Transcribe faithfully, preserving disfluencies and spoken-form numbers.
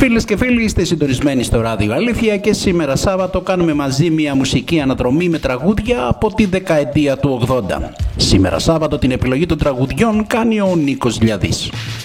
Φίλες και φίλοι, είστε συντονισμένοι στο Ράδιο Αλήθεια και σήμερα Σάββατο κάνουμε μαζί μια μουσική αναδρομή με τραγούδια από τη δεκαετία του ογδόντα. Σήμερα Σάββατο την επιλογή των τραγουδιών κάνει ο Νίκος Λιαδής.